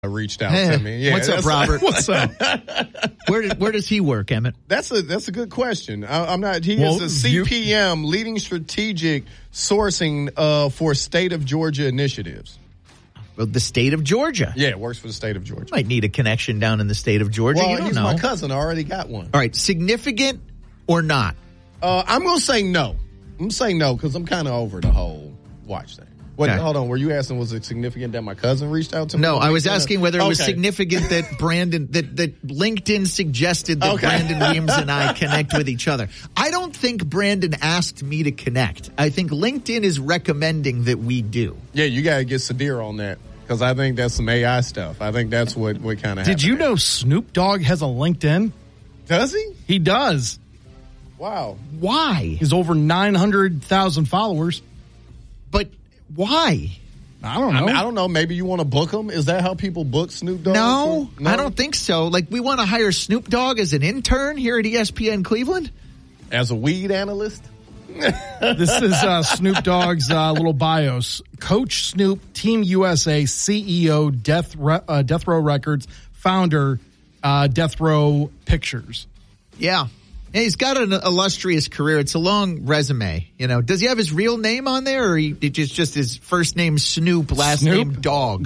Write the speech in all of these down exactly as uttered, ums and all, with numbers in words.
reached out hey, to me. Yeah, what's up, Robert? What's up? Where did, where does he work, Emmett? That's a that's a good question. I, I'm not. He Well, is a C P M, leading strategic sourcing uh, for state of Georgia initiatives. Well, the state of Georgia. Yeah, works for the state of Georgia. Might need a connection down in the state of Georgia. Well, you don't he's know. my cousin. I already got one. All right, significant or not? Uh, I'm gonna say no. I'm gonna say no because I'm kind of over the whole watch thing. What, Okay. Hold on. Were you asking was it significant that my cousin reached out to me? No, I was asking whether it was Okay. significant that Brandon, that, that LinkedIn suggested that Okay. Brandon Weems and I connect with each other. I don't think Brandon asked me to connect. I think LinkedIn is recommending that we do. Yeah, you gotta get Sadir on that because I think that's some A I stuff. I think that's what what kind of. Did you know Snoop Dogg has a LinkedIn? Does he? He does. Wow. Why? He's over nine hundred thousand followers. But why? I don't know. I, mean, I don't know. Maybe you want to book him? Is that how people book Snoop Dogg? No, For- I don't think so. Like, we want to hire Snoop Dogg as an intern here at E S P N Cleveland? As a weed analyst? This is uh, Snoop Dogg's uh, little bios. Coach Snoop, Team U S A, C E O, Death Re- uh, Death Row Records, founder, uh, Death Row Pictures. Yeah. Yeah, he's got an illustrious career. It's a long resume. You know, does he have his real name on there, or he, it just just his first name Snoop, last Snoop? name Dog?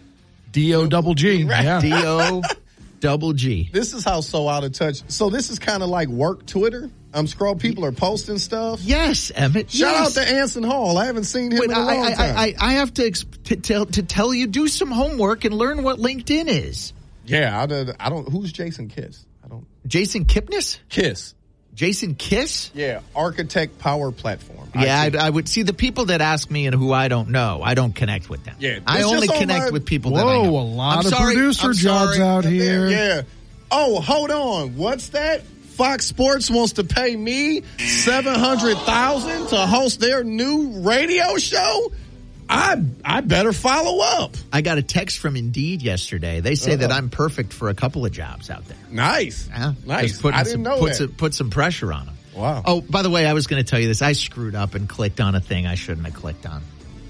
D O double G. Yeah. D O double G. This is how so out of touch. So this is kind of like work Twitter. I'm scrolling. People are posting stuff. Yes, Emmett. Shout yes. out to Anson Hall. I haven't seen him Wait, in a long I, time. I, I, I have to, exp- to tell to tell you, do some homework and learn what LinkedIn is. yeah, I, did, I don't. Who's Jason Kiss? I don't. Jason Kipnis? Kiss. Jason Kiss? Yeah, Architect Power Platform. Yeah, I I, I would see the people that ask me and who I don't know. I don't connect with them. Yeah, I it's only just on connect my- with people Whoa, that I know. a lot I'm of sorry, producer I'm jobs sorry. out here. Yeah. Oh, hold on. What's that? Fox Sports wants to pay me seven hundred thousand dollars to host their new radio show? I I better follow up. I got a text from Indeed yesterday. They say Uh-oh. that I'm perfect for a couple of jobs out there. Nice. Yeah, Nice. just putting I didn't some, know put that. Some, put some pressure on them. Wow. Oh, by the way, I was going to tell you this. I screwed up and clicked on a thing I shouldn't have clicked on.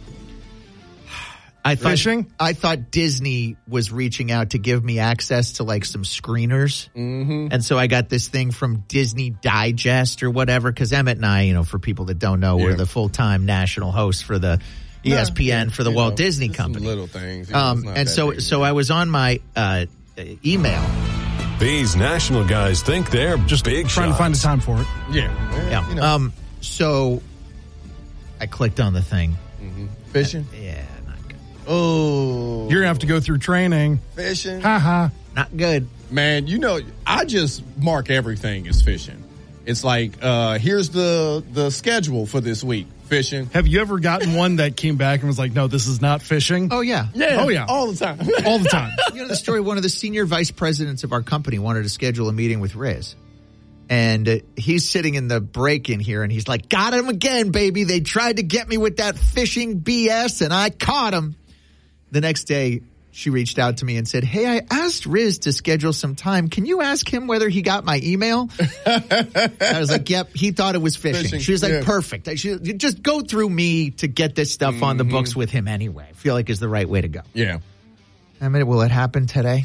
I thought, Fishing? I thought Disney was reaching out to give me access to like some screeners. Mm-hmm. And so I got this thing from Disney Digest or whatever, because Emmett and I, you know, for people that don't know, Yeah. we're the full-time national hosts for the E S P N for the You Walt know, Disney just some Company. little things. You know, Um, it's not and that so, big. so I was on my uh, email. These national guys think they're just big Trying shots. to find a time for it. Yeah. Well, Yeah. you know, Um. So I clicked on the thing. fishing. Yeah, not good. Oh. You're going to have to go through training. fishing. Ha ha. Not good. Man, you know, I just mark everything as fishing. It's like, uh, here's the the schedule for this week. Fishing. Have you ever gotten one that came back and was like, no, this is not fishing? Oh yeah. Yeah. Oh, yeah. All the time. All the time. You know the story. One of the senior vice presidents of our company wanted to schedule a meeting with Riz, and uh, he's sitting in the break in here, and he's like, "Got him again, baby. They tried to get me with that fishing B S, and I caught him." The next day, she reached out to me and said, "Hey, I asked Riz to schedule some time. Can you ask him whether he got my email?" I was like, "Yep, he thought it was fishing." Fishing, She was like, yeah. "Perfect. I should, you just go through me to get this stuff on the books with him anyway." I feel like is the right way to go. Yeah. I mean, will it happen today?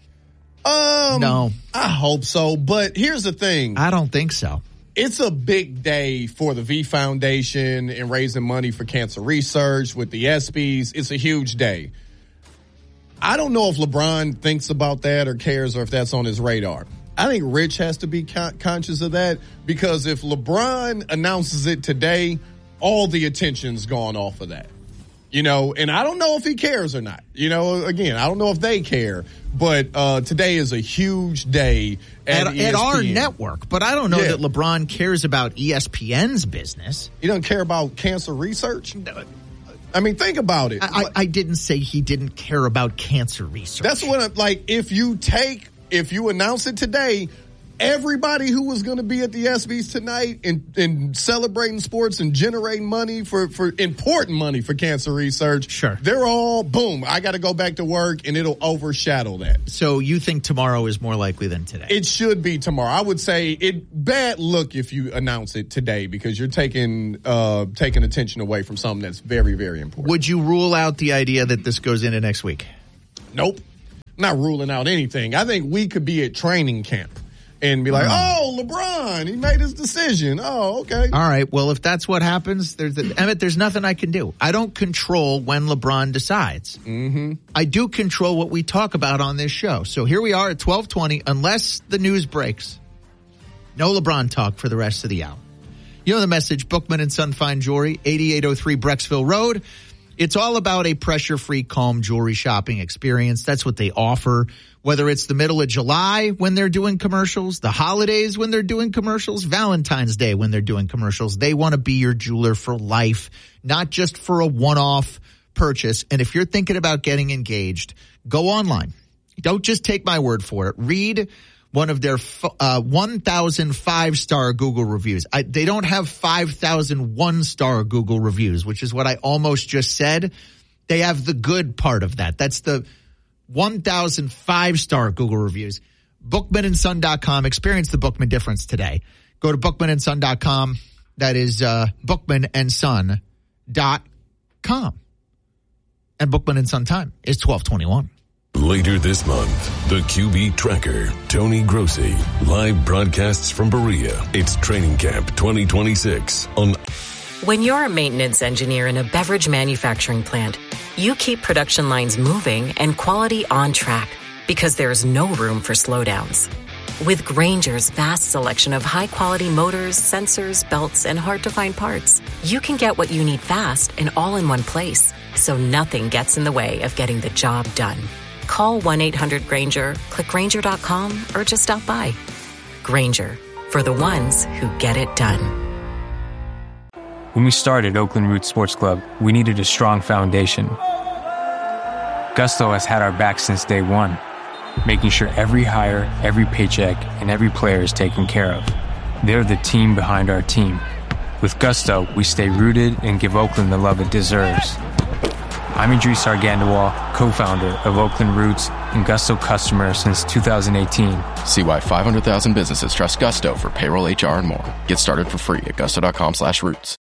Um, No. I hope so. But here's the thing. I don't think so. It's a big day for the V Foundation and raising money for cancer research with the ESPYs. It's a huge day. I don't know if LeBron thinks about that or cares or if that's on his radar. I think Rich has to be con- conscious of that because if LeBron announces it today, all the attention's gone off of that. You know, and I don't know if he cares or not. You know, again, I don't know if they care, but uh, today is a huge day at, At, E S P N. at our network, but I don't know Yeah. that LeBron cares about E S P N's business. You don't care about cancer research? I mean, think about it. I, I, I didn't say he didn't care about cancer research. That's what, I, like, if you take, if you announce it today, everybody who was going to be at the ESPYs tonight and, and celebrating sports and generating money for, for important money for cancer research, Sure. they're all, boom, I got to go back to work, and it'll overshadow that. So you think tomorrow is more likely than today? It should be tomorrow. I would say it bad look if you announce it today because you're taking uh, taking attention away from something that's very, very important. Would you rule out the idea that this goes into next week? Nope. not ruling out anything. I think we could be at training camp and be like, oh, LeBron, he made his decision. Oh, okay. All right. Well, if that's what happens, there's the, Emmett, there's nothing I can do. I don't control when LeBron decides. Mm-hmm. I do control what we talk about on this show. So here we are at twelve twenty. Unless the news breaks, no LeBron talk for the rest of the hour. You know the message, Bookman and Son Fine Jewelry, eighty-eight oh three Brecksville Road. It's all about a pressure-free, calm jewelry shopping experience. That's what they offer. Whether it's the middle of July when they're doing commercials, the holidays when they're doing commercials, Valentine's Day when they're doing commercials, they want to be your jeweler for life, not just for a one-off purchase. And if you're thinking about getting engaged, go online. Don't just take my word for it. Read one of their uh, one thousand five-star Google reviews. I, they don't have five thousand one-star Google reviews, which is what I almost just said. They have the good part of that. That's the one thousand five-star Google reviews. Bookman and Son dot com. Experience the Bookman difference today. Go to Bookman and Son dot com. That is uh, Bookman and Son dot com. And Bookman and Son time is twelve twenty-one. Later this month, the Q B Tracker, Tony Grossi, live broadcasts from Berea. It's Training Camp twenty twenty-six on. When you're a maintenance engineer in a beverage manufacturing plant, you keep production lines moving and quality on track because there's no room for slowdowns. With Grainger's vast selection of high-quality motors, sensors, belts, and hard-to-find parts, you can get what you need fast and all in one place, so nothing gets in the way of getting the job done. Call one eight hundred Grainger, click Grainger dot com, or just stop by. Grainger, for the ones who get it done. When we started Oakland Roots Sports Club, we needed a strong foundation. Gusto has had our back since day one, making sure every hire, every paycheck, and every player is taken care of. They're the team behind our team. With Gusto, we stay rooted and give Oakland the love it deserves. I'm Idris Argandawal, co-founder of Oakland Roots and Gusto customer since two thousand eighteen. See why five hundred thousand businesses trust Gusto for payroll, H R, and more. Get started for free at gusto.com slash roots.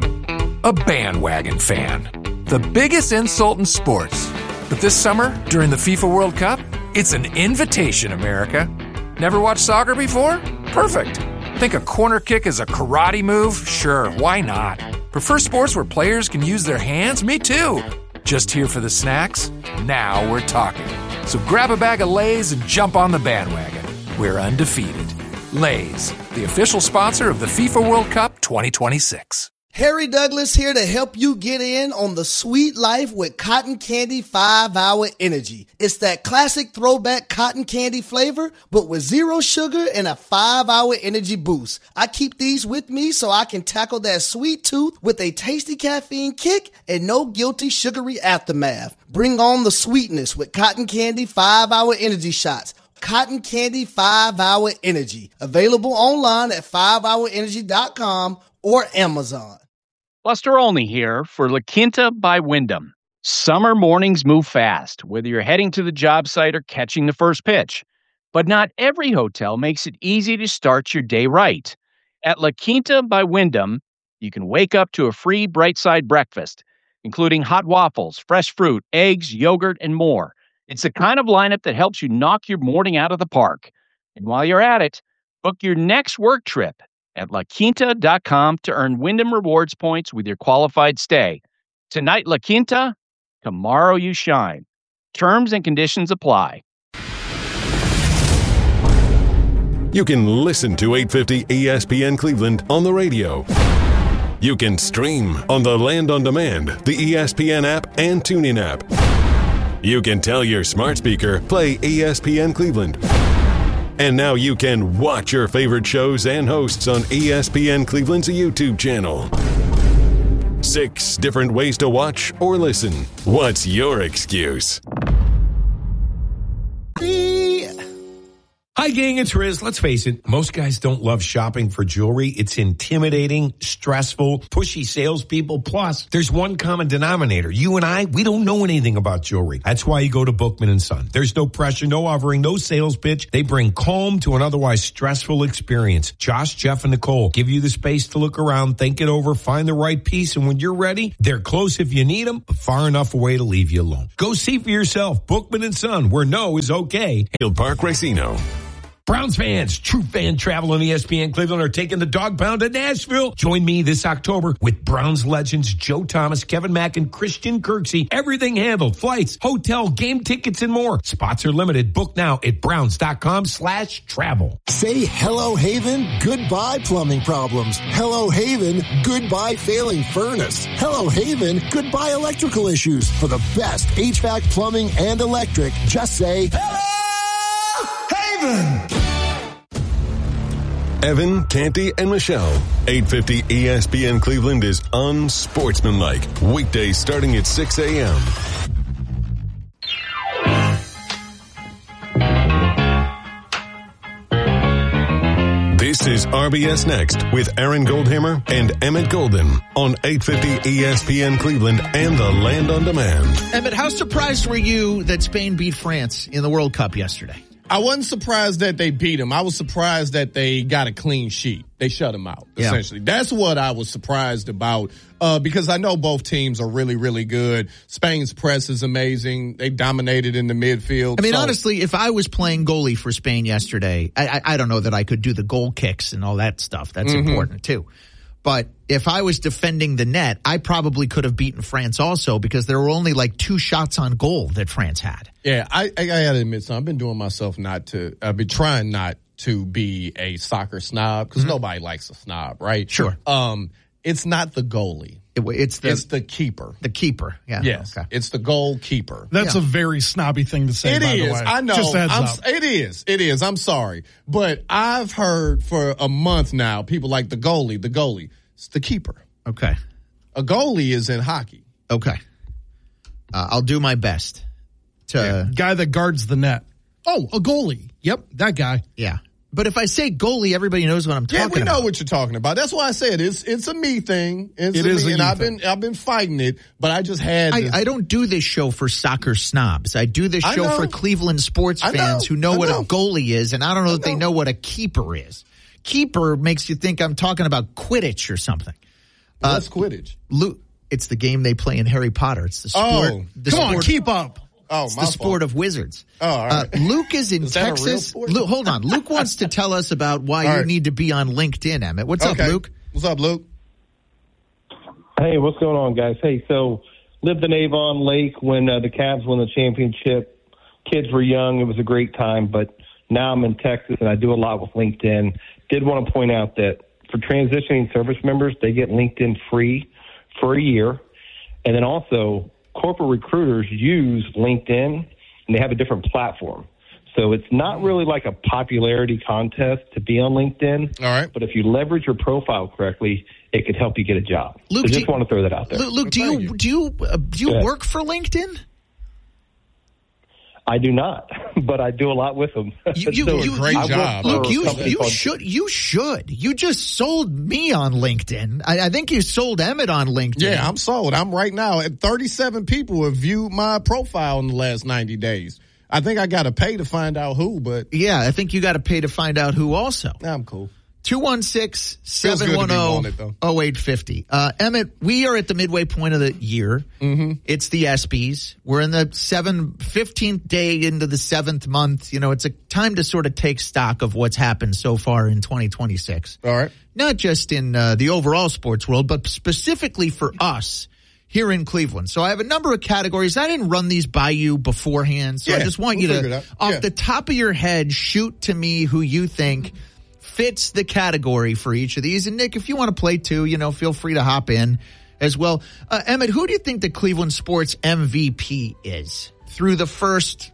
A bandwagon fan. The biggest insult in sports. But this summer, during the FIFA World Cup, it's an invitation, America. Never watched soccer before? Perfect. Think a corner kick is a karate move? Sure, why not? Prefer sports where players can use their hands? Me too. Just here for the snacks? Now we're talking. So grab a bag of Lay's and jump on the bandwagon. We're undefeated. Lay's, the official sponsor of the FIFA World Cup twenty twenty-six. Harry Douglas here to help you get in on the sweet life with Cotton Candy five hour Energy. It's that classic throwback cotton candy flavor, but with zero sugar and a five hour energy boost. I keep these with me so I can tackle that sweet tooth with a tasty caffeine kick and no guilty sugary aftermath. Bring on the sweetness with Cotton Candy five hour Energy shots. Cotton Candy five hour Energy. Available online at five hour energy dot com or Amazon. Buster Olney here for La Quinta by Wyndham. Summer mornings move fast, whether you're heading to the job site or catching the first pitch. But not every hotel makes it easy to start your day right. At La Quinta by Wyndham, you can wake up to a free Bright Side breakfast, including hot waffles, fresh fruit, eggs, yogurt, and more. It's the kind of lineup that helps you knock your morning out of the park. And while you're at it, book your next work trip at la quinta dot com to earn Wyndham Rewards points with your qualified stay. Tonight, La Quinta, tomorrow you shine. Terms and conditions apply. You can listen to eight fifty E S P N Cleveland on the radio. You can stream on the Land on Demand, the E S P N app, and TuneIn app. You can tell your smart speaker, play E S P N Cleveland. And now you can watch your favorite shows and hosts on E S P N Cleveland's YouTube channel. Six different ways to watch or listen. What's your excuse? Hi, gang, it's Riz. Let's face it, most guys don't love shopping for jewelry. It's intimidating, stressful, pushy salespeople. Plus, there's one common denominator. You and I, we don't know anything about jewelry. That's why you go to Bookman and Son. There's no pressure, no hovering, no sales pitch. They bring calm to an otherwise stressful experience. Josh, Jeff, and Nicole give you the space to look around, think it over, find the right piece, and when you're ready, they're close if you need them, but far enough away to leave you alone. Go see for yourself. Bookman and Son, where no is okay. Hill Park Racino. Browns fans, true fan travel on E S P N Cleveland are taking the dog pound to Nashville. Join me this October with Browns legends Joe Thomas, Kevin Mack, and Christian Kirksey. Everything handled. Flights, hotel, game tickets, and more. Spots are limited. Book now at browns.com slash travel. Say hello, Haven. Goodbye, plumbing problems. Hello, Haven. Goodbye, failing furnace. Hello, Haven. Goodbye, electrical issues. For the best H V A C, plumbing, and electric, just say hello, Haven. Evan, Canty, and Michelle. eight fifty E S P N Cleveland is unsportsmanlike. Weekdays starting at six a.m. This is R B S Next with Aaron Goldhammer and Emmett Golden on eight fifty E S P N Cleveland and the Land on Demand. Emmett, how surprised were you that Spain beat France in the World Cup yesterday? I wasn't surprised that they beat him. I was surprised that they got a clean sheet. They shut him out, yeah. essentially. That's what I was surprised about uh, because I know both teams are really, really good. Spain's press is amazing. They dominated in the midfield. I mean, so. honestly, if I was playing goalie for Spain yesterday, I, I, I don't know that I could do the goal kicks and all that stuff. That's mm-hmm. important, too. But if I was defending the net, I probably could have beaten France also because there were only like two shots on goal that France had. Yeah, I, I, I got to admit something. I've been doing myself not to, I've been trying not to be a soccer snob because mm-hmm. nobody likes a snob, right? Sure. Um, it's not the goalie. It, it's the it's the keeper. The keeper, yeah. Yes, okay. It's the goalkeeper. That's yeah. a very snobby thing to say, it by is. the way. I know. Just heads I'm, up. It is. It is. I'm sorry. But I've heard for a month now, people like the goalie, the goalie. It's the keeper. Okay. A goalie is in hockey. Okay. Uh, I'll do my best to... Yeah. Guy that guards the net. Oh, a goalie. Yep, that guy. Yeah. But if I say goalie, everybody knows what I'm talking about. Yeah, we know about. what you're talking about. That's why I said it's it's a me thing. It's it a is me, a and you I've thing. been I've been fighting it, but I just had. I, to, I don't do this show for soccer snobs. I do this I show know. for Cleveland sports I fans know. who know I what know. a goalie is, and I don't know I that they know. know what a keeper is. Keeper makes you think I'm talking about Quidditch or something. Well, that's Quidditch. Luke, it's the game they play in Harry Potter. It's the sport. Oh, the come sport, on, keep up. Oh, It's my the sport fault. of wizards. Oh, all right. uh, Luke is in Is that a real Texas. sport? Luke, hold on. Luke wants to tell us about why All you right. need to be on LinkedIn, Emmett. What's okay. up, Luke? What's up, Luke? Hey, what's going on, guys? Hey, so lived in Avon Lake when uh, the Cavs won the championship. Kids were young. It was a great time, but now I'm in Texas, and I do a lot with LinkedIn. Did want to point out that for transitioning service members, they get LinkedIn free for a year. And then also, corporate recruiters use LinkedIn, and they have a different platform. So it's not really like a popularity contest to be on LinkedIn. All right. But if you leverage your profile correctly, it could help you get a job. Luke, so do just you- want to throw that out there. Luke, Luke do Thank you, you. do you uh, do you Go ahead. work for LinkedIn? I do not, but I do a lot with them. You, you, do a you, great you- job. Luke, for a you, company you called- should. You should. You just sold me on LinkedIn. I, I think you sold Emmett on LinkedIn. Yeah, I'm sold. I'm right now at thirty-seven people have viewed my profile in the last ninety days. I think I got to pay to find out who, but Yeah, I think you got to pay to find out who also. I'm cool. two one six, Feels good seven to one be zero, wanted, though. oh eight five zero. Uh, Emmett, we are at the midway point of the year. Mm-hmm. It's the ESPYs. We're in the seven, fifteenth day into the seventh month. You know, it's a time to sort of take stock of what's happened so far in twenty twenty-six. All right. Not just in uh, the overall sports world, but specifically for us here in Cleveland. So I have a number of categories. I didn't run these by you beforehand, so I Yeah, just want we'll you figure to, it out. off Yeah. the top of your head, shoot to me who you think fits the category for each of these. And Nick, if you want to play too, you know, feel free to hop in as well. Uh, Emmett, who do you think the Cleveland sports M V P is through the first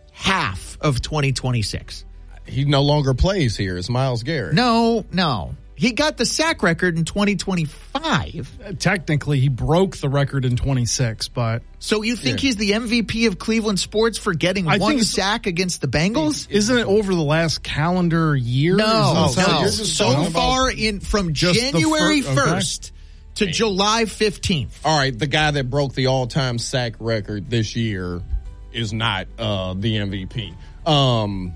half of twenty twenty-six? He no longer plays here. It's Myles Garrett. No, no. He got the sack record in twenty twenty-five. Uh, technically, he broke the record in twenty-six, but... So you think yeah. he's the M V P of Cleveland sports for getting I one think sack against the Bengals? Isn't it over the last calendar year? No, Is that- no. you're So, just so talking far, about in from just the January fir- okay. first to July fifteenth. All right, the guy that broke the all-time sack record this year is not uh, the M V P. Um,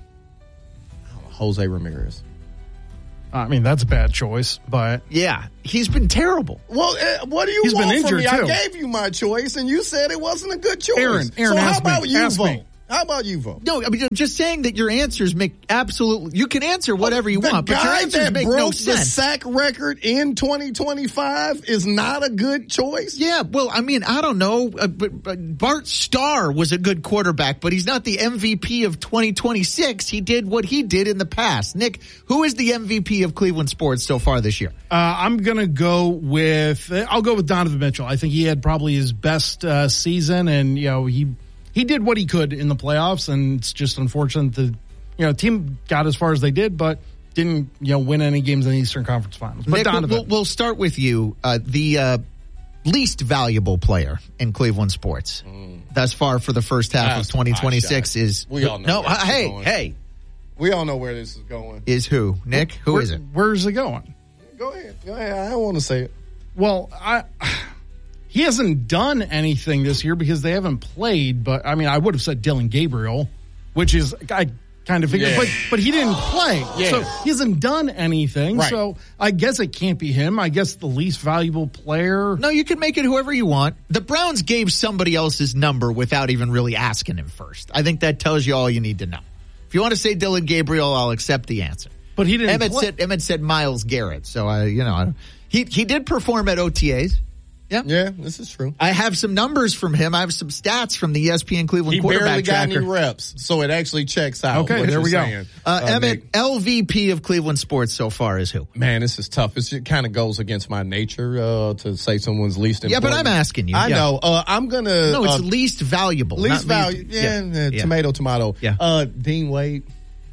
Jose Ramirez. I mean, that's a bad choice, but... Yeah, he's been terrible. Well, uh, what do you He's want been from me? injured, too. I gave you my choice, and you said it wasn't a good choice. Aaron, Aaron, so how ask about me. you Ask vote? me. How about you vote? No, I mean, I'm just saying that your answers make absolutely... You can answer whatever you the want, but your guy answers that make broke no the sense. sack record in twenty twenty-five is not a good choice. Yeah, well, I mean, I don't know. Uh, but, but Bart Starr was a good quarterback, but he's not the M V P of twenty twenty-six. He did what he did in the past. Nick, who is the M V P of Cleveland sports so far this year? Uh, I'm going to go with, I'll go with Donovan Mitchell. I think he had probably his best uh, season, and, you know, he he did what he could in the playoffs, and it's just unfortunate the, you know, team got as far as they did, but didn't, you know, win any games in the Eastern Conference Finals. But Nick, Donovan. we'll, we'll start with you. Uh, the uh, least valuable player in Cleveland sports mm. thus far for the first half That's of twenty twenty-six is... We all know No, uh, hey, going. hey. We all know where this is going. Is who? Nick, who Where, is it? Where's it going? Go ahead. Go ahead. I don't want to say it. Well, I... He hasn't done anything this year because they haven't played, but I mean, I would have said Dylan Gabriel, which is, I kind of figured, Yeah. but, but he didn't play. Yeah. So he hasn't done anything. Right. So I guess it can't be him. I guess the least valuable player. No, you can make it whoever you want. The Browns gave somebody else's number without even really asking him first. I think that tells you all you need to know. If you want to say Dylan Gabriel, I'll accept the answer. But he didn't Emmett play. said Emmett said Myles Garrett. So I, you know, I, he he did perform at O T As. Yeah, yeah, this is true. I have some numbers from him. I have some stats from the E S P N Cleveland He quarterback barely got tracker. any reps, so it actually checks out. Okay, what there you're we go. saying. Uh, Uh, Emmett, Nick. L V P of Cleveland sports so far is who? Man, this is tough. It's, it kind of goes against my nature uh, to say someone's least Yeah, important. but I'm asking you. I Yeah. know. Uh, I'm going to... No, it's uh, least valuable. least not value. least- Yeah, yeah, uh, yeah. tomato, tomato. Yeah. Uh, Dean Wade.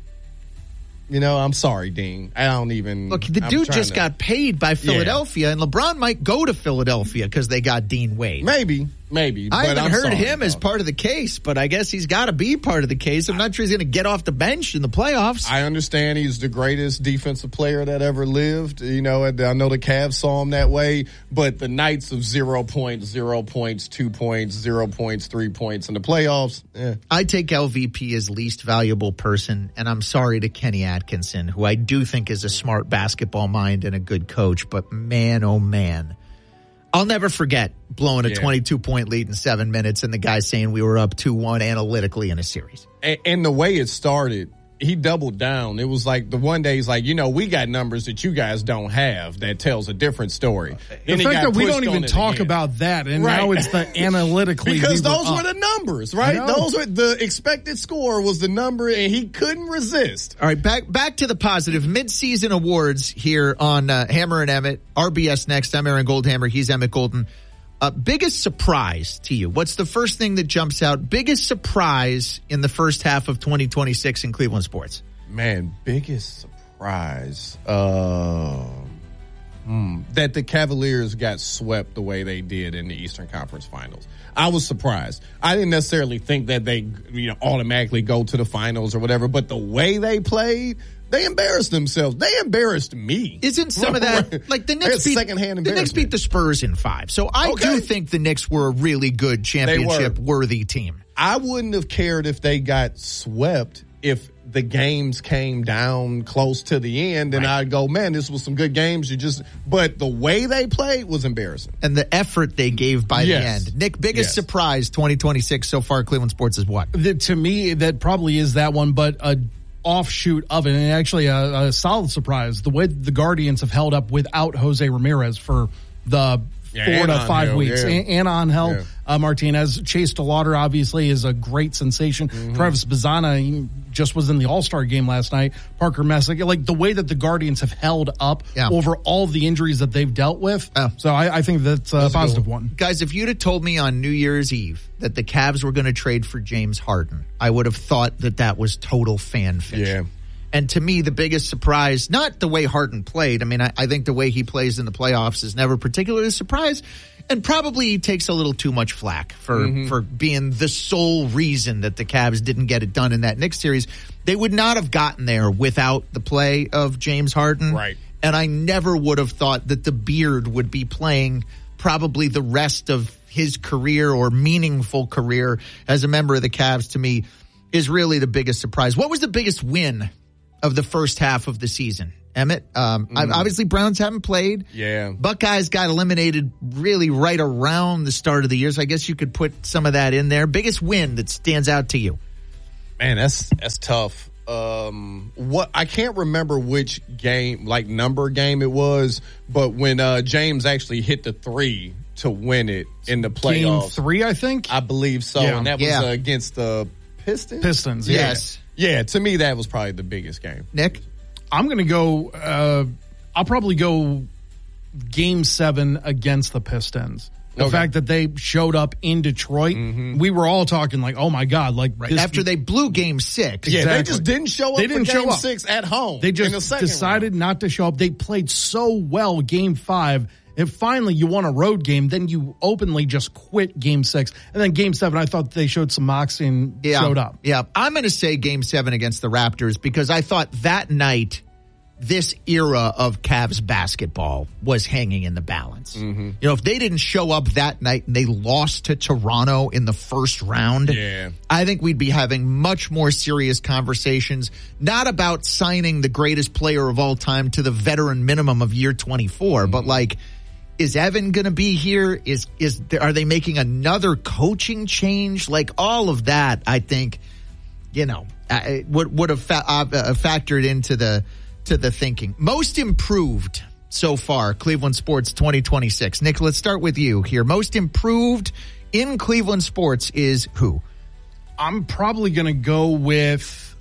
You know, I'm sorry, Dean. I don't even... Look, the I'm dude trying just to- got paid by Philadelphia, and LeBron might go to Philadelphia because they got Dean Wade. Maybe, maybe. I but haven't I'm heard sorry, him as though. part of the case, but I guess he's got to be part of the case. I'm not sure he's going to get off the bench in the playoffs. I understand he's the greatest defensive player that ever lived. You know, and I know the Cavs saw him that way, but the nights of zero points, zero points, two points, zero points, three points in the playoffs, eh. I take L V P as least valuable person, and I'm sorry to Kenny Atkinson, who I do think is a smart basketball mind and a good coach, but man, oh man. I'll never forget blowing a Yeah. twenty-two point lead in seven minutes and the guy saying we were up two one analytically in a series. And, and the way it started, he doubled down. It was like the one day he's like, you know, we got numbers that you guys don't have that tells a different story. The Then he fact got that we pushed don't on even it talk again. about that, and Right. now it's the analytically. Because we were those up. were the numbers, right? I know. Those were the expected score was the number, and he couldn't resist. All right, back back to the positive. Mid-season awards here on uh, Hammer and Emmett. R B S next. I'm Aaron Goldhammer. He's Emmett Golden. Uh, biggest surprise to you? What's the first thing that jumps out? Biggest surprise in the first half of twenty twenty-six in Cleveland sports? Man, biggest surprise uh, hmm, that the Cavaliers got swept the way they did in the Eastern Conference Finals. I was surprised. I didn't necessarily think that they, you know, automatically go to the finals or whatever, but the way they played, they embarrassed themselves. They embarrassed me. Isn't some of that like the Knicks beat secondhand the Knicks beat the Spurs in five? So I Okay. do think the Knicks were a really good championship worthy team. I wouldn't have cared if they got swept if the games came down close to the end, and I'd go, man, this was some good games. You just, but the way they played was embarrassing. And the effort they gave by Yes. the end. Nick, biggest Yes. surprise twenty twenty-six so far Cleveland sports is what? The, to me, that probably is that one, but a offshoot of it, and actually a, a solid surprise, the way the Guardians have held up without Jose Ramirez for the Yeah, four and to on five Hill, weeks. yeah. And, and on Hell, Yeah. uh, Martinez. Chase DeLauder obviously is a great sensation. Mm-hmm. Travis Bazana he just was in the All-Star game last night. Parker Messick, like the way that the Guardians have held up Yeah. over all the injuries that they've dealt with. Oh. So I, I think that's a That's a good positive one. one. Guys, if you'd have told me on New Year's Eve that the Cavs were going to trade for James Harden, I would have thought that that was total fan fiction. Yeah. And to me, the biggest surprise, not the way Harden played. I mean, I, I think the way he plays in the playoffs is never particularly a surprise. And probably he takes a little too much flack for, mm-hmm. for being the sole reason that the Cavs didn't get it done in that Knicks series. They would not have gotten there without the play of James Harden. Right. And I never would have thought that the Beard would be playing probably the rest of his career or meaningful career as a member of the Cavs, to me, is really the biggest surprise. What was the biggest win of the first half of the season? Emmett, um, mm. obviously Browns haven't played. Yeah. Buckeyes got eliminated really right around the start of the year, so I guess you could put some of that in there. Biggest win that stands out to you? Man, that's that's tough. Um, what I can't remember which game, like number game it was, but when uh, James actually hit the three to win it in the playoffs. Game three, I think? I believe so, yeah. and that was yeah. uh, against the Pistons? Pistons, yeah. yes. Yeah, to me, that was probably the biggest game. Nick? I'm going to go, uh, I'll probably go game seven against the Pistons. The okay. fact that they showed up in Detroit, mm-hmm. we were all talking like, oh my God. like right. this, After they blew game six. Yeah, exactly. they just didn't show up they didn't for show game up. six at home. They in the just second decided round. not to show up. They played so well game five. And finally, you won a road game. Then you openly just quit game six. And then game seven, I thought they showed some moxie and yeah. showed up. Yeah, I'm going to say game seven against the Raptors because I thought that night this era of Cavs basketball was hanging in the balance. Mm-hmm. You know, if they didn't show up that night and they lost to Toronto in the first round, yeah. I think we'd be having much more serious conversations, not about signing the greatest player of all time to the veteran minimum of year twenty-four, mm-hmm. but like, is Evan going to be here? Is is are they making another coaching change? Like all of that, I think, you know, would would have fa- uh, factored into the to the thinking. Most improved so far, Cleveland sports twenty twenty-six. Nick, let's start with you here. Most improved in Cleveland sports is who? I'm probably going to go with.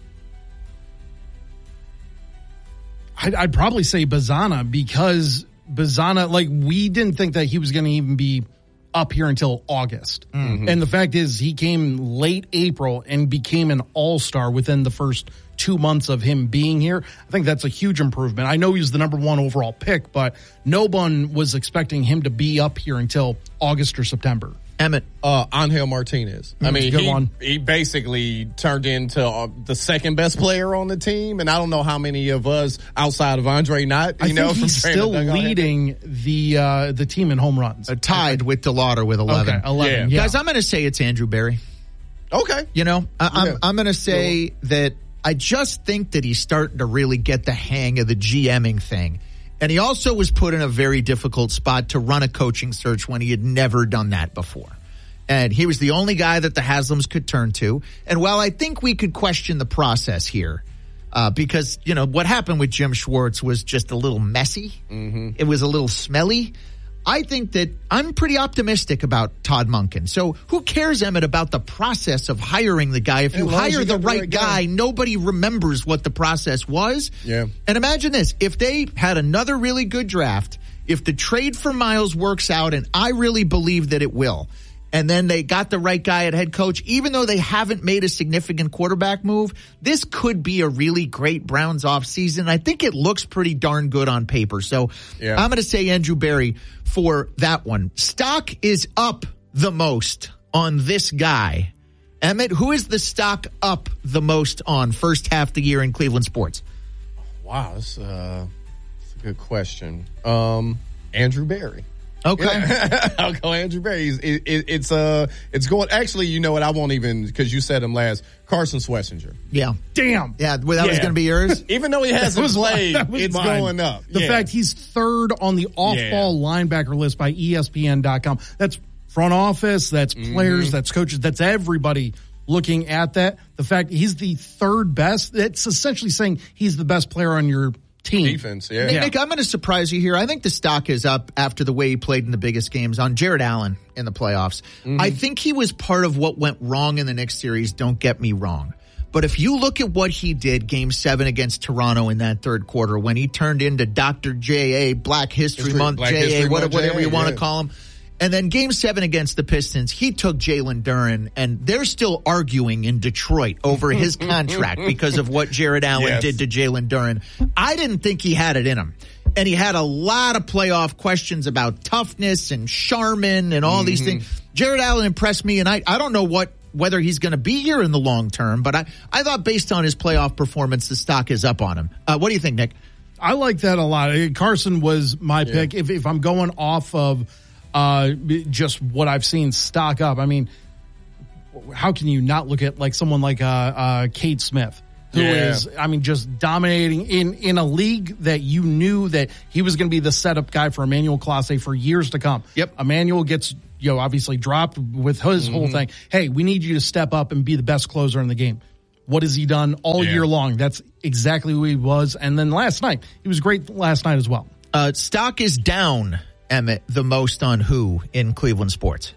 I'd, I'd probably say Bazana because. Bazana, like, we didn't think that he was going to even be up here until August. Mm-hmm. And the fact is, he came late April and became an all-star within the first two months of him being here. I think that's a huge improvement. I know he was the number one overall pick, but no one was expecting him to be up here until August or September. Emmett. Uh, Angel Martinez. Mm, I mean, good he, one. he basically turned into uh, the second best player on the team, and I don't know how many of us outside of Andre not, you I know, think he's from still leading the uh, the team in home runs. Uh, tied with DeLauder with eleven. Okay, eleven. Yeah. Yeah. Guys, I'm going to say it's Andrew Barry. Okay. You know, I, I'm, yeah. I'm going to say yeah. that I just think that he's starting to really get the hang of the GMing thing. And he also was put in a very difficult spot to run a coaching search when he had never done that before. And he was the only guy that the Haslams could turn to. And while I think we could question the process here, uh, because, you know, what happened with Jim Schwartz was just a little messy. Mm-hmm. It was a little smelly. I think that I'm pretty optimistic about Todd Monken. So who cares, Emmett, about the process of hiring the guy? If you hire the right guy, nobody remembers what the process was. Yeah. And imagine this. If they had another really good draft, if the trade for Miles works out, and I really believe that it will, and then they got the right guy at head coach, even though they haven't made a significant quarterback move, this could be a really great Browns offseason. I think it looks pretty darn good on paper. So yeah. I'm going to say Andrew Barry for that one. Stock is up the most on this guy. Emmett, who is the stock up the most on first half of the year in Cleveland sports? Wow, that's, uh, that's a good question. Um, Andrew Barry. Okay, yeah. I'll go Andrew Barry. It, it, it's uh, it's going. Actually, you know what? I won't even because you said him last. Carson Schlesinger. Yeah, damn. Yeah, well, that yeah. was going to be yours. Even though he hasn't was, played, it's mine. going up. The yeah. fact he's third on the off-ball yeah. linebacker list by E S P N dot com. That's front office. That's players. Mm-hmm. That's coaches. That's everybody looking at that. The fact he's the third best. It's essentially saying he's the best player on your team. Defense, yeah. Nick, Nick, I'm going to surprise you here. I think the stock is up after the way he played in the biggest games on Jared Allen in the playoffs. Mm-hmm. I think he was part of what went wrong in the Knicks series. Don't get me wrong. But if you look at what he did game seven against Toronto in that third quarter, when he turned into Doctor J A, Black History, History Month, Black J A, History whatever, Month, whatever you want to yeah. call him, And then game seven against the Pistons, he took Jalen Duren, and they're still arguing in Detroit over his contract because of what Jared Allen yes. did to Jalen Duren. I didn't think he had it in him. And he had a lot of playoff questions about toughness and Charmin and all mm-hmm. these things. Jared Allen impressed me, and I, I don't know what whether he's going to be here in the long term, but I, I thought based on his playoff performance, the stock is up on him. Uh, what do you think, Nick? I like that a lot. Carson was my yeah. pick. If, if I'm going off of uh, just what I've seen stock up, I mean, how can you not look at like someone like uh, uh, Cade Smith? Who yeah. is, I mean, just dominating in, in a league that you knew that he was going to be the setup guy for Emmanuel Clase for years to come. Yep. Emmanuel gets, you know, obviously dropped with his mm-hmm. whole thing. Hey, we need you to step up and be the best closer in the game. What has he done all yeah. year long? That's exactly who he was. And then last night, he was great last night as well. Uh, stock is down, Emmett, the most on who in Cleveland sports?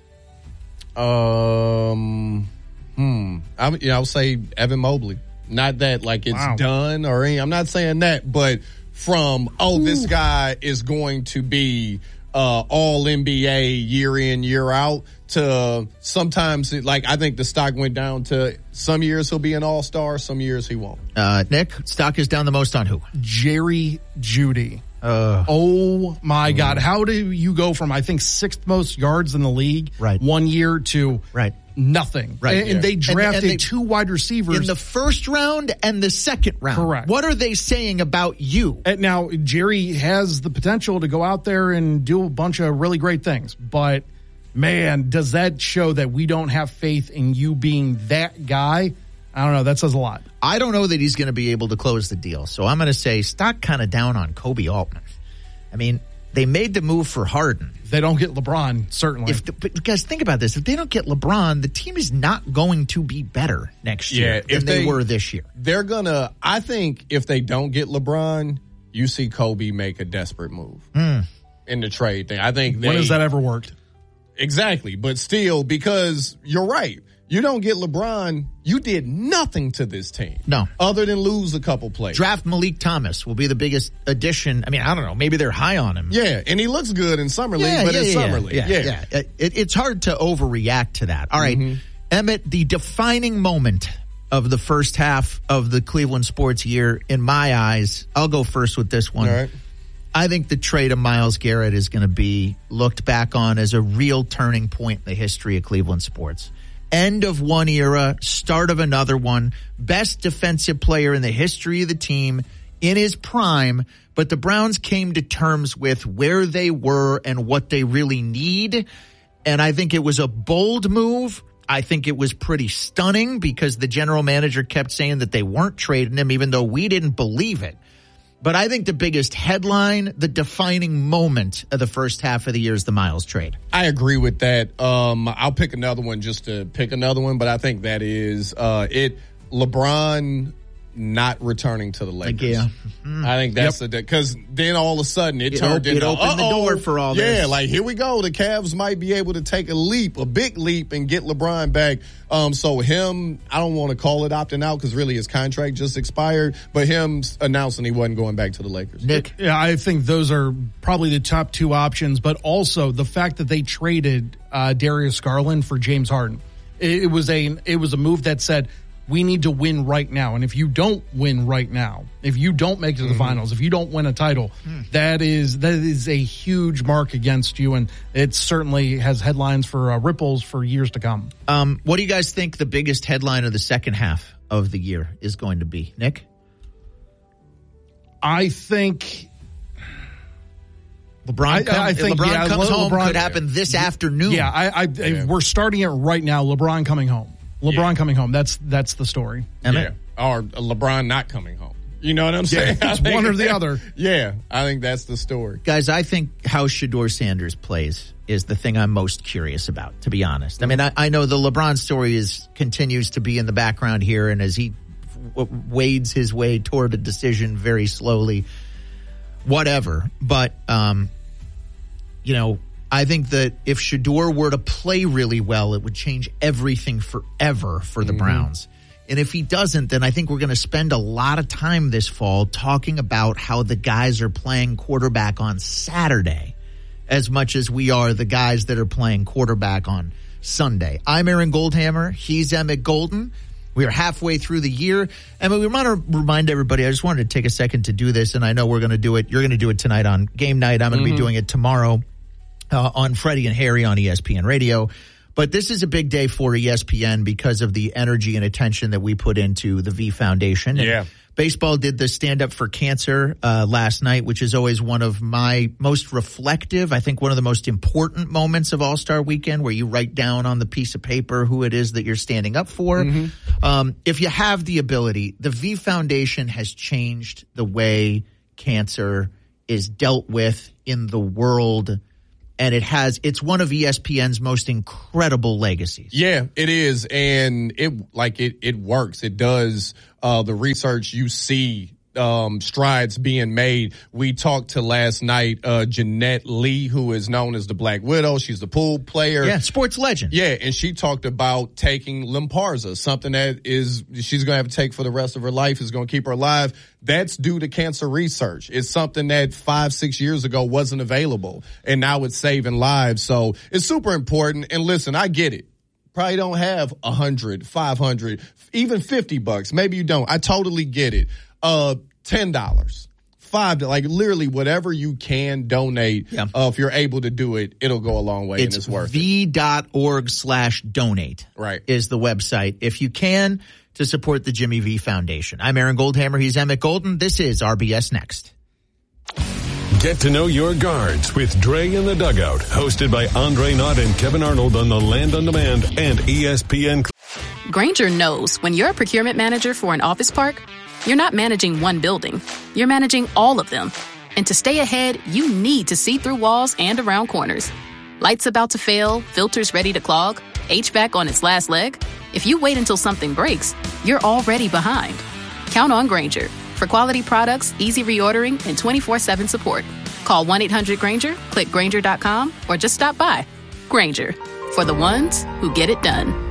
Um, hmm. I, you know, I would say Evan Mobley. Not that like it's wow. done or any, I'm not saying that, but from, oh, Ooh. this guy is going to be uh, all N B A year in, year out to sometimes it, like I think the stock went down to some years he'll be an all-star, some years he won't. Uh, Nick, stock is down the most on who? Jerry Jeudy. Uh, oh my God. How do you go from, I think, sixth most yards in the league right. one year to right. nothing? Right. And, yeah. and they drafted and, and they, two wide receivers in the first round and the second round. Correct. What are they saying about you? And now, Jerry has the potential to go out there and do a bunch of really great things. But, man, does that show that we don't have faith in you being that guy? I don't know. That says a lot. I don't know that he's going to be able to close the deal. So I'm going to say stock kind of down on Kobe Altman. I mean, they made the move for Harden. If they don't get LeBron, certainly. If the, but guys, think about this. If they don't get LeBron, the team is not going to be better next year yeah, than if they, they were this year. They're going to, I think if they don't get LeBron, you see Kobe make a desperate move mm. in the trade thing. I think they, when has that ever worked? Exactly. But still, because you're right. You don't get LeBron, you did nothing to this team. No. Other than lose a couple players. Draft Malik Thomas will be the biggest addition. I mean, I don't know. Maybe they're high on him. Yeah, and he looks good in Summer League, yeah, but yeah, in yeah, Summer yeah, League. Yeah, yeah. yeah. It, it's hard to overreact to that. All right, mm-hmm. Emmett, the defining moment of the first half of the Cleveland sports year, in my eyes, I'll go first with this one. All right. I think the trade of Myles Garrett is going to be looked back on as a real turning point in the history of Cleveland sports. End of one era, start of another one. Best defensive player in the history of the team in his prime, but the Browns came to terms with where they were and what they really need. And I think it was a bold move. I think it was pretty stunning because the general manager kept saying that they weren't trading him, even though we didn't believe it. But I think the biggest headline, the defining moment of the first half of the year is the Myles trade. I agree with that. Um, I'll pick another one just to pick another one, but I think that is uh, it. LeBron not returning to the Lakers. Like, yeah. Mm. I think that's yep. the because then all of a sudden it, it turned op- into it opened the door for all yeah, this. Yeah, like here we go. The Cavs might be able to take a leap, a big leap, and get LeBron back. Um, so him, I don't want to call it opting out because really his contract just expired, but him announcing he wasn't going back to the Lakers. Nick, yeah, I think those are probably the top two options, but also the fact that they traded uh, Darius Garland for James Harden. It, it was a it was a move that said, we need to win right now. And if you don't win right now, if you don't make it to the mm-hmm. finals, if you don't win a title, mm. that is that is a huge mark against you. And it certainly has headlines for uh, ripples for years to come. Um, what do you guys think the biggest headline of the second half of the year is going to be? Nick? I think... LeBron, come, I, I think, LeBron yeah, comes LeBron, home could happen this afternoon. Yeah, I, I, yeah, we're starting it right now. LeBron coming home. LeBron yeah. coming home. That's that's the story. Yeah. Or LeBron not coming home. You know what I'm saying? Yeah, it's one or the other. Yeah, I think that's the story. Guys, I think how Shedeur Sanders plays is the thing I'm most curious about, to be honest. I mean, I, I know the LeBron story is continues to be in the background here, and as he w- wades his way toward a decision very slowly, whatever. But, um, you know, I think that if Shedeur were to play really well, it would change everything forever for the mm-hmm. Browns. And if he doesn't, then I think we're going to spend a lot of time this fall talking about how the guys are playing quarterback on Saturday as much as we are the guys that are playing quarterback on Sunday. I'm Aaron Goldhammer. He's Emmett Golden. We are halfway through the year. And we want to remind everybody, I just wanted to take a second to do this, and I know we're going to do it. You're going to do it tonight on game night. I'm going to mm-hmm. be doing it tomorrow uh, on Freddie and Harry on E S P N Radio. But this is a big day for E S P N because of the energy and attention that we put into the V Foundation. And yeah. Baseball did the Stand Up for Cancer uh, last night, which is always one of my most reflective, I think one of the most important moments of All-Star Weekend, where you write down on the piece of paper who it is that you're standing up for. Mm-hmm. Um, if you have the ability, the V Foundation has changed the way cancer is dealt with in the world. And it has, it's one of E S P N's most incredible legacies. Yeah, it is. And it, like, it, it works. It does, uh, the research you see, um, strides being made. We talked to last night, uh, Jeanette Lee, who is known as the Black Widow. She's the pool player. Yeah, sports legend. Yeah. And she talked about taking Lynparza, something that is, she's going to have to take for the rest of her life, is going to keep her alive. That's due to cancer research. It's something that five, six years ago wasn't available, and now it's saving lives. So it's super important. And listen, I get it. Probably don't have a hundred, five hundred, even fifty bucks. Maybe you don't. I totally get it. Uh, ten dollars, five, like literally whatever you can donate. Yeah. Uh, if you're able to do it, it'll go a long way, it's and it's worth v dot org slash donate. Right. Is the website. If you can, to support the Jimmy V Foundation. I'm Aaron Goldhammer. He's Emmett Golden. This is R B S Next. Get to know your guards with Dre in the Dugout, hosted by Andre Knott and Kevin Arnold on the Land on Demand and E S P N. Grainger knows when you're a procurement manager for an office park, you're not managing one building. You're managing all of them. And to stay ahead, you need to see through walls and around corners. Lights about to fail, filters ready to clog, H V A C on its last leg. If you wait until something breaks, you're already behind. Count on Grainger for quality products, easy reordering, and twenty-four seven support. Call one eight hundred Grainger, click Grainger dot com, or just stop by. Grainger, for the ones who get it done.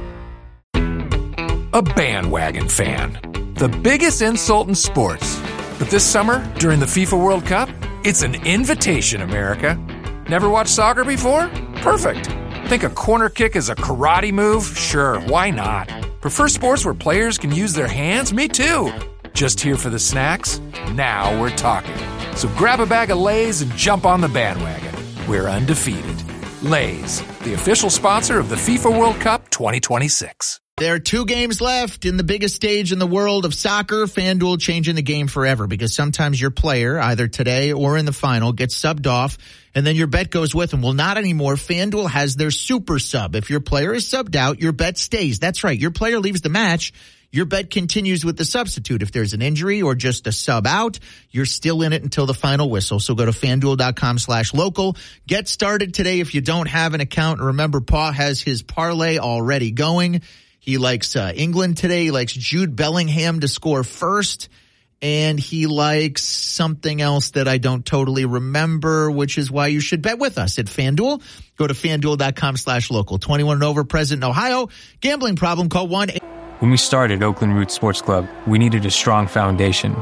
A bandwagon fan. The biggest insult in sports. But this summer, during the FIFA World Cup, it's an invitation, America. Never watched soccer before? Perfect. Think a corner kick is a karate move? Sure, why not? Prefer sports where players can use their hands? Me too. Just here for the snacks? Now we're talking. So grab a bag of Lay's and jump on the bandwagon. We're undefeated. Lay's, the official sponsor of the FIFA World Cup twenty twenty-six. There are two games left in the biggest stage in the world of soccer. FanDuel changing the game forever, because sometimes your player, either today or in the final, gets subbed off, and then your bet goes with them. Well, not anymore. FanDuel has their super sub. If your player is subbed out, your bet stays. That's right. Your player leaves the match. Your bet continues with the substitute. If there's an injury or just a sub out, you're still in it until the final whistle. So go to FanDuel.com slash local. Get started today if you don't have an account. Remember, Paul has his parlay already going. He likes uh, England today. He likes Jude Bellingham to score first. And he likes something else that I don't totally remember, which is why you should bet with us at FanDuel. Go to FanDuel.com slash local. twenty-one and over, present in Ohio. Gambling problem, call one. When we started Oakland Roots Sports Club, we needed a strong foundation.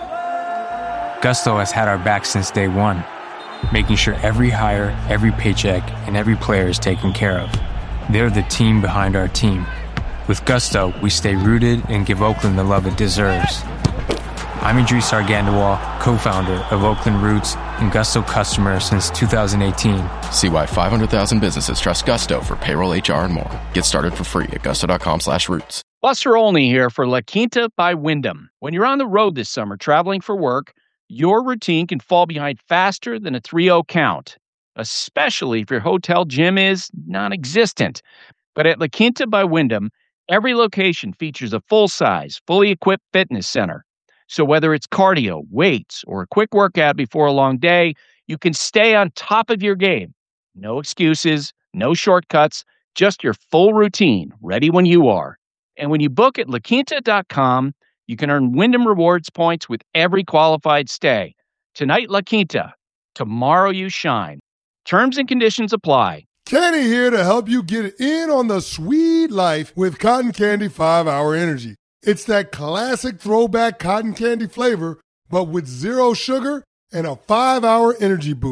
Gusto has had our back since day one, making sure every hire, every paycheck, and every player is taken care of. They're the team behind our team. With Gusto, we stay rooted and give Oakland the love it deserves. I'm Idris Argandawal, co-founder of Oakland Roots and Gusto customer since two thousand eighteen. See why five hundred thousand businesses trust Gusto for payroll, H R, and more. Get started for free at gusto.com slash roots. Buster Olney here for La Quinta by Wyndham. When you're on the road this summer traveling for work, your routine can fall behind faster than a three oh count, especially if your hotel gym is non-existent. But at La Quinta by Wyndham, every location features a full-size, fully equipped fitness center. So whether it's cardio, weights, or a quick workout before a long day, you can stay on top of your game. No excuses, no shortcuts, just your full routine, ready when you are. And when you book at La Quinta dot com, you can earn Wyndham Rewards points with every qualified stay. Tonight, La Quinta. Tomorrow, you shine. Terms and conditions apply. Kenny here to help you get in on the sweet life with Cotton Candy five hour Energy. It's that classic throwback cotton candy flavor, but with zero sugar and a five hour energy boost.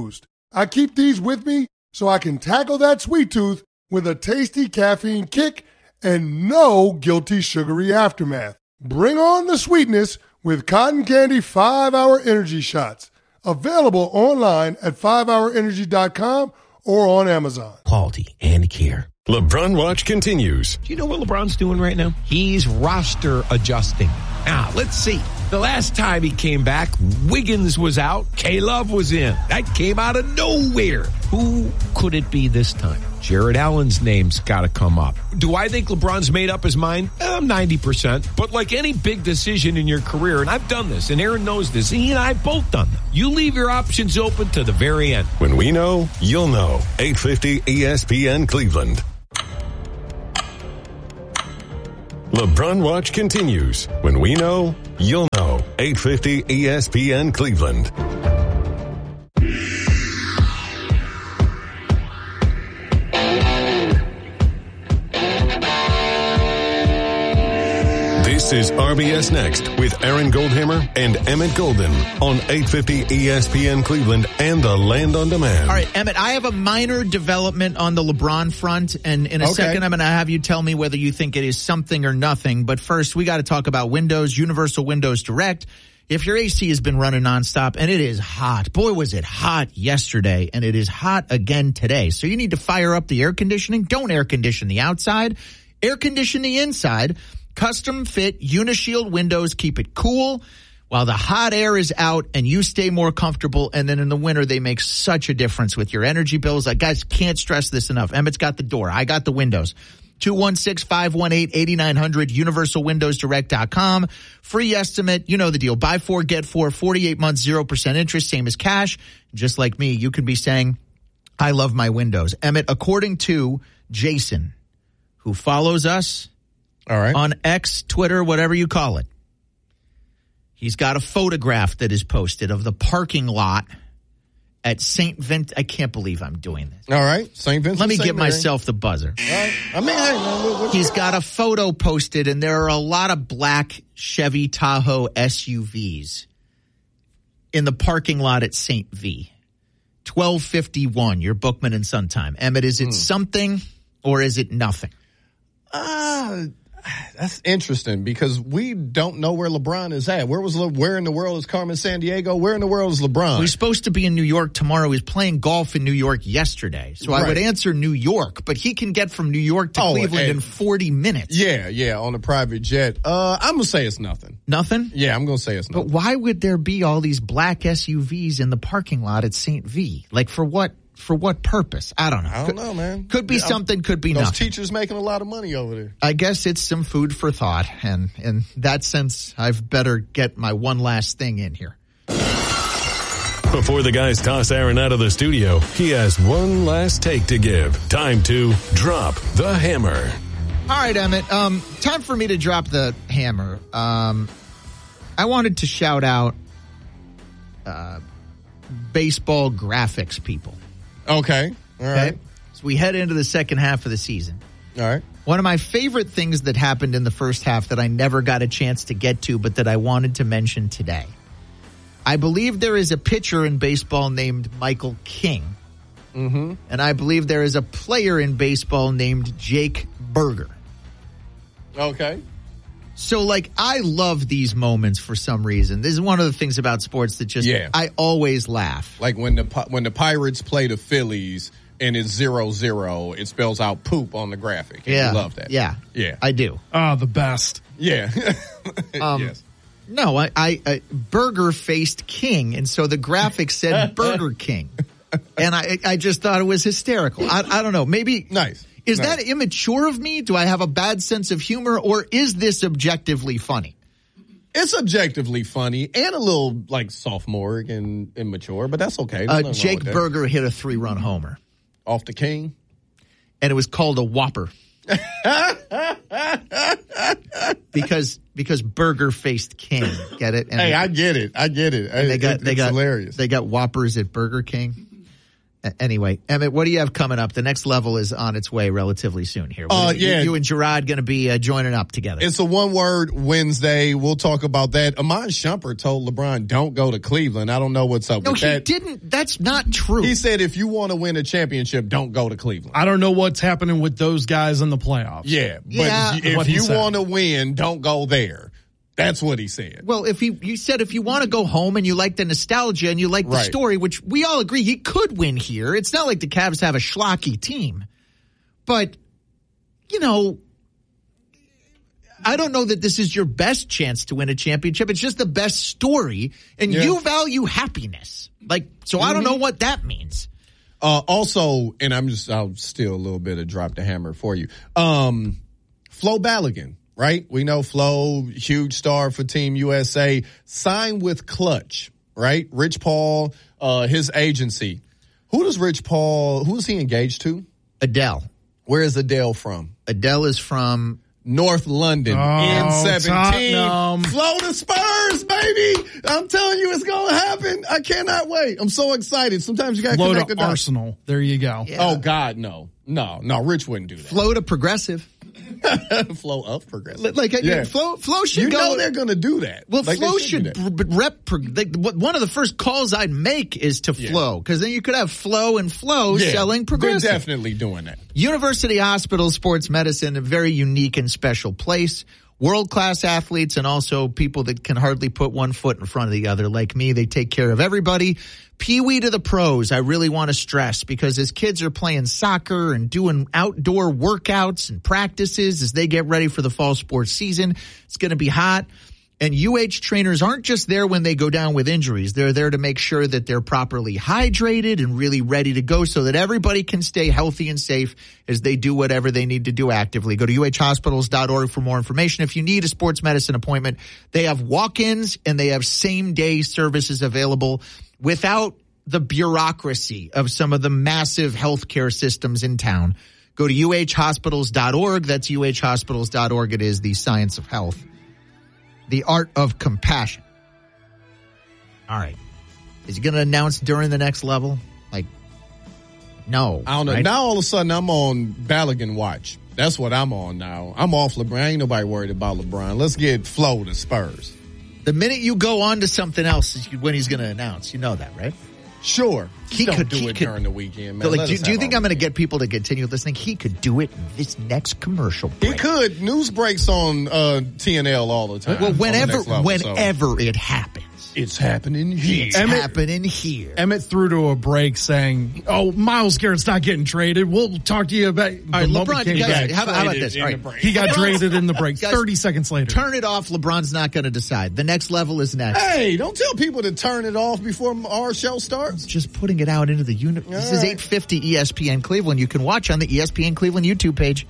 I keep these with me so I can tackle that sweet tooth with a tasty caffeine kick and no guilty sugary aftermath. Bring on the sweetness with Cotton Candy five hour Energy Shots. Available online at five hour energy dot com or on Amazon. Quality and care. LeBron Watch continues. Do you know what LeBron's doing right now? He's roster adjusting. Now, let's see. The last time he came back, Wiggins was out. K-Love was in. That came out of nowhere. Who could it be this time? Jared Allen's name's got to come up. Do I think LeBron's made up his mind? I'm ninety percent. But like any big decision in your career, and I've done this, and Aaron knows this, he and I have both done them. You leave your options open to the very end. When we know, you'll know. eight fifty E S P N Cleveland. LeBron Watch continues. When we know, you'll know. eight fifty E S P N Cleveland. This is R B S Next with Aaron Goldhammer and Emmett Golden on eight fifty E S P N Cleveland and the Land on Demand. All right, Emmett, I have a minor development on the LeBron front, and in a Okay. second I'm going to have you tell me whether you think it is something or nothing. But first, we got to talk about Windows, Universal Windows Direct. If your A C has been running nonstop, and it is hot, boy, was it hot yesterday, and it is hot again today. So you need to fire up the air conditioning. Don't air condition the outside. Air condition the inside. Custom fit Unishield windows keep it cool while the hot air is out and you stay more comfortable. And then in the winter, they make such a difference with your energy bills. I guys can't stress this enough. Emmett's got the door. I got the windows. two one six, five one eight, eight nine zero zero, universal windows direct dot com. Free estimate. You know the deal. Buy four, get four, forty-eight months, zero percent interest, same as cash. Just like me, you can be saying, I love my windows. Emmett, according to Jason, who follows us, all right, on X, Twitter, whatever you call it. He's got a photograph that is posted of the parking lot at Saint Vincent. I can't believe I'm doing this. All right, Saint Vincent. Let me Saint give Mary. myself the buzzer. All right. I mean, hey, man, what, what, He's got a photo posted, and there are a lot of black Chevy Tahoe S U Vs in the parking lot at Saint V. twelve fifty-one, your Bookman and Son time. Emmett, is it Hmm. something or is it nothing? Uh, that's interesting because we don't know where LeBron is at. Where was Le- where in the world is Carmen Sandiego? Where in the world is LeBron? He's supposed to be in New York tomorrow. He's playing golf in New York yesterday. So I Right. would answer New York, but he can get from New York to Oh, Cleveland hey. in forty minutes. Yeah, yeah, on a private jet. Uh, I'm gonna say it's nothing. Nothing? Yeah, I'm gonna say it's nothing. But why would there be all these black S U Vs in the parking lot at Saint V? Like for what? For what purpose? I don't know. I don't could, know, man. Could be Yeah, something, could be Those nothing. teachers making a lot of money over there. I guess it's some food for thought, and in that sense, I've better get my one last thing in here. Before the guys toss Aaron out of the studio, he has one last take to give. Time to drop the hammer. All right, Emmett. Um, time for me to drop the hammer. Um, I wanted to shout out uh, baseball graphics people. Okay. All right. Okay? So we head into the second half of the season. All right. One of my favorite things that happened in the first half that I never got a chance to get to, but that I wanted to mention today. I believe there is a pitcher in baseball named Michael King. Mm-hmm. And I believe there is a player in baseball named Jake Berger. Okay. So, like, I love these moments for some reason. This is one of the things about sports that just, Yeah. I always laugh. Like when the Pi- when the Pirates play the Phillies and it's zero zero, it spells out poop on the graphic. And Yeah. you love that. Yeah. Yeah. I do. Oh, the best. Yeah. Um, yes. No, I, I, I Burger faced King, and so the graphic said Burger King. And I, I just thought it was hysterical. I, I don't know. Maybe. Nice. Is Nice. that immature of me? Do I have a bad sense of humor, or is this objectively funny? It's objectively funny and a little like sophomoric and immature, but that's okay. There's Uh, nothing wrong Jake with that. Berger hit a three-run homer. Off the King. And it was called a whopper. because because Burger faced King. Get it? And Hey, they, I get it. I get it. and they It- got it- they it's got hilarious. They got Whoppers at Burger King. Anyway, Emmett, what do you have coming up? The next level is on its way relatively soon here. Uh, you, yeah. you and Gerard going to be uh, joining up together. It's a one-word Wednesday. We'll talk about that. Amon Shumpert told LeBron, don't go to Cleveland. I don't know what's up no, with he that. didn't. That's not true. He said if you want to win a championship, don't go to Cleveland. I don't know what's happening with those guys in the playoffs. Yeah, but Yeah. if What he you said. want to win, don't go there. That's what he said. Well, if he, you said if you want to go home and you like the nostalgia and you like the Right. story, which we all agree he could win here. It's not like the Cavs have a schlocky team. But, you know, I don't know that this is your best chance to win a championship. It's just the best story. And Yeah. you value happiness. Like, so I don't know what that means. Uh, also, and I'm just, I'll steal a little bit of drop the hammer for you. Um, Flo Balogun, right? We know Flo, huge star for Team U S A, signed with Clutch, right? Rich Paul, uh, his agency. Who does Rich Paul, who is he engaged to? Adele. Where is Adele from? Adele is from North London, Oh, N seventeen. Tottenham. Flow the Spurs, baby. I'm telling you, it's going to happen. I cannot wait. I'm so excited. Sometimes you got to Low connect to the dots. Arsenal. There you go. Yeah. Oh, God, no. No, no, Rich wouldn't do that. Flow to progressive. Flow up progressive. Like, Yeah. Flo, Flo should You go. know they're going to do that. Well, Like, they Flo should should do that. b- rep. pro- Like, what- one of the first calls I'd make is to Yeah. Flo, because then you could have Flo and Flo Yeah, selling progressive. They're definitely doing that. University Hospital Sports Medicine, a very unique and special place. World-class athletes and also people that can hardly put one foot in front of the other. Like me, they take care of everybody. Pee-wee to the pros, I really want to stress, because as kids are playing soccer and doing outdoor workouts and practices as they get ready for the fall sports season, it's going to be hot. And U H trainers aren't just there when they go down with injuries. They're there to make sure that they're properly hydrated and really ready to go so that everybody can stay healthy and safe as they do whatever they need to do actively. Go to U H hospitals dot org for more information. If you need a sports medicine appointment, they have walk-ins and they have same-day services available without the bureaucracy of some of the massive healthcare systems in town. Go to U H hospitals dot org. That's U H hospitals dot org. It is the science of health. The art of compassion. All right. Is he going to announce during the next level? Like, no. I don't know. Right? Now all of a sudden I'm on Balogun watch. That's what I'm on now. I'm off LeBron. Ain't nobody worried about LeBron. Let's get Flo to Spurs. The minute you go on to something else is when he's going to announce. You know that, right? Sure. He Don't could do he it could, during the weekend, man. But like, Let do, us do you have think our I'm going to weekend. get people to continue listening? He could do it in this next commercial break. He could. News breaks on uh, T N L all the time. Well, on the whenever, next level, so whenever it happens. It's happening here. It's Emmett- happening here. Emmett threw to a break saying, "Oh, Myles Garrett's not getting traded. We'll talk to you about." All right, LeBron, you guys, how, about, how about traded this? in All the right. break. He got LeBron's- traded in the break. Guys, Thirty seconds later, Turn it off. LeBron's not going to decide. The next level is next. Hey, don't tell people to turn it off before our show starts. Just putting it out into the universe. This All is right. eight fifty E S P N Cleveland. You can watch on the E S P N Cleveland YouTube page.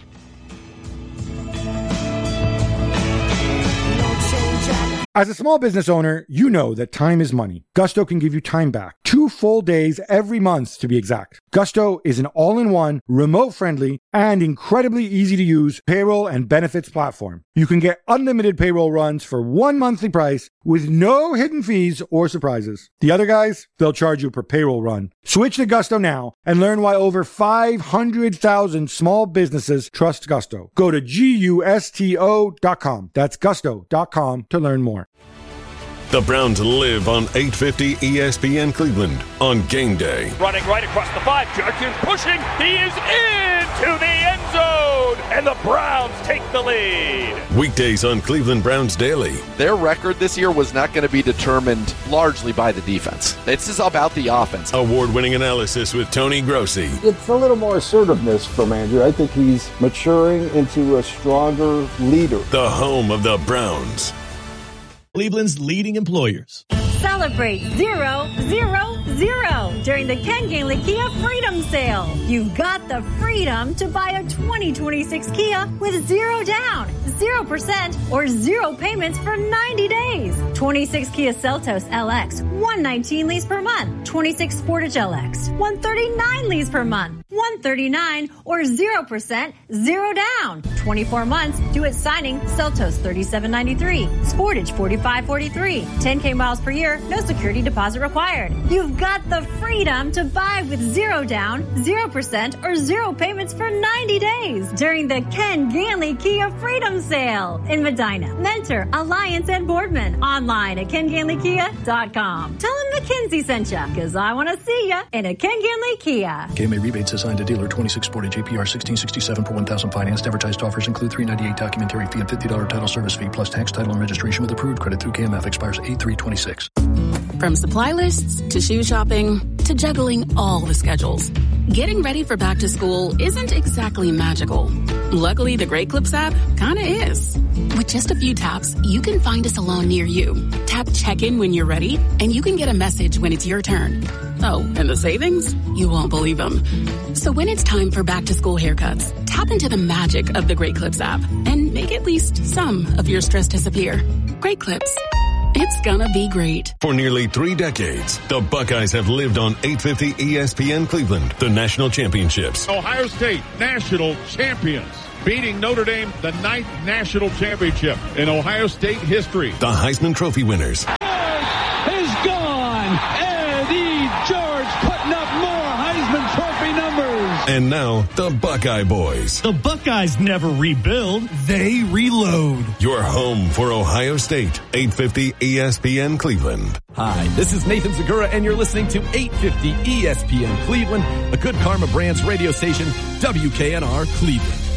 As a small business owner, you know that time is money. Gusto can give you time back. Two full days every month, to be exact. Gusto is an all-in-one, remote-friendly, and incredibly easy-to-use payroll and benefits platform. You can get unlimited payroll runs for one monthly price with no hidden fees or surprises. The other guys, they'll charge you per payroll run. Switch to Gusto now and learn why over five hundred thousand small businesses trust Gusto. Go to gusto dot com. That's gusto dot com to learn more. The Browns live on eight fifty E S P N Cleveland on game day. Running right across the five. Jerkins pushing. He is into the end zone. And the Browns take the lead. Weekdays on Cleveland Browns Daily. Their record this year was not going to be determined largely by the defense. This is about the offense. Award-winning analysis with Tony Grossi. It's a little more assertiveness from Andrew. I think he's maturing into a stronger leader. The home of the Browns. Cleveland's leading employers. Celebrate zero, zero, zero during the Ken Gainley Kia Freedom Sale. You've got the freedom to buy a twenty twenty-six Kia with zero down, zero percent, or zero payments for ninety days. twenty-six Kia Seltos L X, one nineteen lease per month. twenty-six Sportage L X, one thirty-nine lease per month. one thirty-nine, or zero percent, zero down. twenty-four months, due at signing, Seltos thirty-seven ninety-three, Sportage forty-five forty-three, ten K miles per year, no security deposit required. You've got the freedom to buy with zero down, zero percent, or zero payments for ninety days during the Ken Ganley Kia Freedom Sale in Medina, Mentor, Alliance, and Boardman. Online at ken ganley kia dot com. Tell him McKinsey sent ya, because I want to see ya in a Ken Ganley Kia. K M A rebates assigned to dealer twenty-six Sportage A P R sixteen sixty-seven per one thousand financed. Advertised offers include three ninety-eight documentary fee and fifty dollars title service fee plus tax, title, and registration with approved credit through K M F. Expires eight three twenty-six. From supply lists to shoe shopping to juggling all the schedules, getting ready for back to school isn't exactly magical. Luckily, the Great Clips app kinda is. With just a few taps, you can find a salon near you. Tap check-in when you're ready, and you can get a message when it's your turn. Oh, and the savings? You won't believe them. So when it's time for back to school haircuts, tap into the magic of the Great Clips app and make at least some of your stress disappear. Great Clips. It's gonna be great. For nearly three decades, the Buckeyes have lived on eight fifty E S P N Cleveland, the national championships. Ohio State, national champions, beating Notre Dame, the ninth national championship in Ohio State history. The Heisman Trophy winners. Is gone. Eddie George putting up more Heisman Trophy numbers. And now, the Buckeye Boys. The Buckeyes never rebuild, they reload. Your home for Ohio State, eight fifty E S P N Cleveland. Hi, this is Nathan Zagura, and you're listening to eight fifty E S P N Cleveland, a Good Karma Brands radio station, W K N R Cleveland.